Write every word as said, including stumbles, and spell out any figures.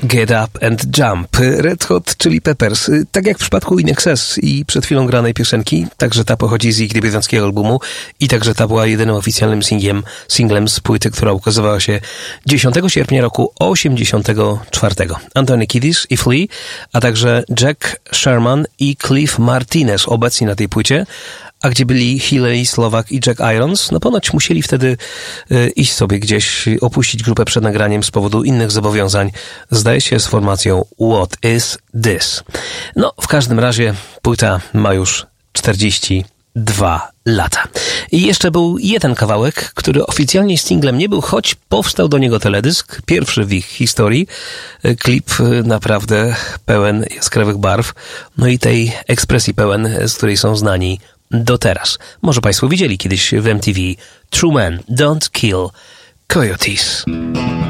Get Up and Jump, Red Hot Chili Peppers. Tak jak w przypadku In Excess i przed chwilą granej piosenki, także ta pochodzi z ich debiutanckiego albumu i także ta była jedynym oficjalnym singlem, singlem z płyty, która ukazywała się dziesiątego sierpnia roku osiemdziesiątego czwartego. Anthony Kiedis i Flea, a także Jack Sherman i Cliff Martinez obecni na tej płycie. A gdzie byli Hillary Slovak i Jack Irons? No ponoć musieli wtedy y, iść sobie gdzieś, opuścić grupę przed nagraniem z powodu innych zobowiązań. Zdaje się z formacją What Is This? No, w każdym razie płyta ma już czterdzieści dwa lata. I jeszcze był jeden kawałek, który oficjalnie singlem nie był, choć powstał do niego teledysk, pierwszy w ich historii. Klip naprawdę pełen jaskrawych barw, no i tej ekspresji pełen, z której są znani do teraz. Może Państwo widzieli kiedyś w M T V True Men Don't Kill Coyotes.